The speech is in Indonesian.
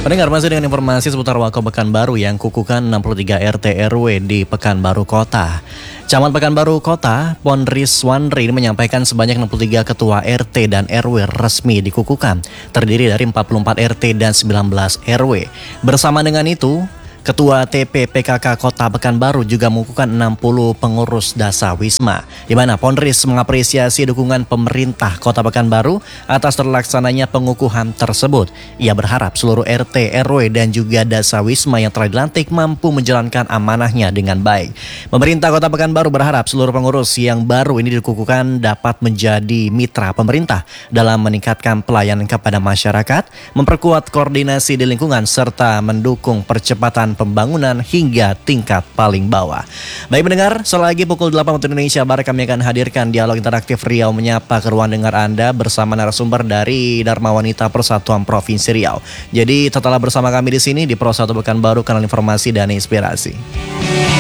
Pendengar masih dengan informasi seputar Wako Pekanbaru yang kukukan 63 RT RW di Pekanbaru Kota. Camat Pekanbaru Kota, Pondris Wandri menyampaikan sebanyak 63 ketua RT dan RW resmi dikukukan, terdiri dari 44 RT dan 19 RW. Bersama dengan itu, Ketua TP PKK Kota Pekanbaru juga mengukuhkan 60 pengurus Dasa Wisma, di mana Pondris mengapresiasi dukungan pemerintah Kota Pekanbaru atas terlaksananya pengukuhan tersebut. Ia berharap seluruh RT, RW dan juga Dasa Wisma yang telah dilantik mampu menjalankan amanahnya dengan baik. Pemerintah Kota Pekanbaru berharap seluruh pengurus yang baru ini dikukuhkan dapat menjadi mitra pemerintah dalam meningkatkan pelayanan kepada masyarakat, memperkuat koordinasi di lingkungan serta mendukung percepatan pembangunan hingga tingkat paling bawah. Baik pendengar, selagi pukul 8 waktu Indonesia Barat kami akan hadirkan dialog interaktif Riau Menyapa ke ruang dengar Anda bersama narasumber dari Dharma Wanita Persatuan Provinsi Riau. Jadi tetaplah bersama kami di sini di Pro 1 Pekanbaru, kanal informasi dan inspirasi.